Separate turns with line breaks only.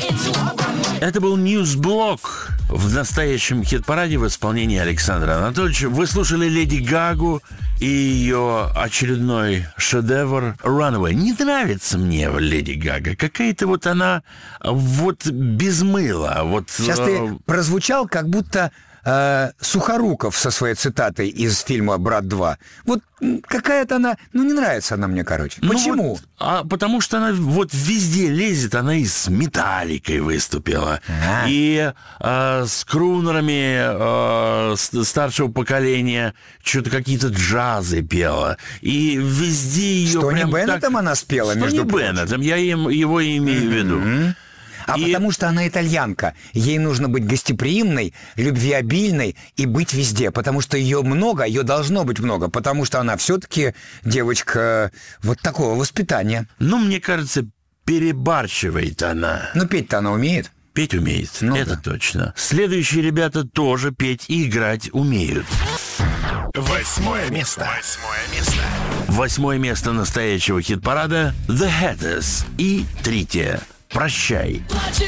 Это был Ньюсблок в настоящем хит-параде в исполнении Александра Анатольевича. Вы слушали Леди Гагу и ее очередной шедевр «Runaway». Не нравится мне Леди Гага. Какая-то вот она вот без мыла. Вот,
сейчас ты прозвучал, как будто Сухоруков со своей цитатой из фильма «Брат 2». Вот какая-то она... не нравится она мне, короче. Почему?
Потому что она вот везде лезет. Она и с «Металликой» выступила. И с крунерами старшего поколения что-то какие-то джазы пела. И везде ее
С Тони
прям
Беннетом она спела, между прочим.
С Тони Беннетом. Я его имею в виду.
Потому что она итальянка. Ей нужно быть гостеприимной, любвеобильной и быть везде. Потому что ее много, ее должно быть много. Потому что она все-таки девочка вот такого воспитания.
Мне кажется, перебарщивает она.
Петь-то она умеет.
Петь умеет, это точно. Следующие ребята тоже петь и играть умеют.
8 место.
8 место настоящего хит-парада The Hatters и третье «Прощай».